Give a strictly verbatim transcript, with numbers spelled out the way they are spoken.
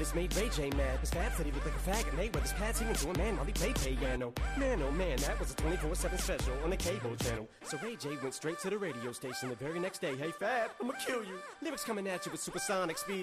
This made Ray J mad. His Fab said he looked like a faggot. Mayweather's pad singing to a man while he played piano. Man, oh man, that was a twenty-four seven special on the cable channel. So Ray J went straight to the radio station the very next day. Hey Fab, I'ma kill you. Lyrics coming at you with supersonic speed.